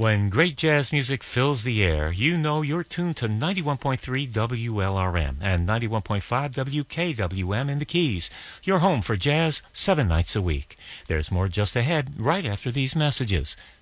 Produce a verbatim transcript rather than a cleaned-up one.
When great jazz music fills the air, you know you're tuned to ninety-one point three W L R M and ninety-one point five W K W M in the Keys, your home for jazz seven nights a week. There's more just ahead right after these messages.